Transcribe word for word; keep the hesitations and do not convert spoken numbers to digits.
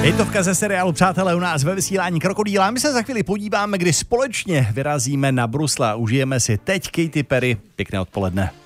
Hitovka ze seriálu Přátelé u nás ve vysílání Krokodýla. My se za chvíli podíváme, kdy společně vyrazíme na Brusle a užijeme si teď Katy Perry. Pěkné odpoledne.